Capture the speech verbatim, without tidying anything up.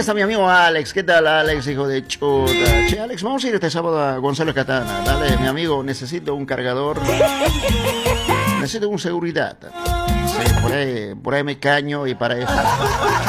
está mi amigo Alex. ¿Qué tal, Alex, hijo de chuta? Che, Alex, vamos a ir este sábado a Gonzalo Catana. Dale, mi amigo, necesito un cargador. Necesito un seguridad. Sí, por ahí, por ahí me caño y para eso.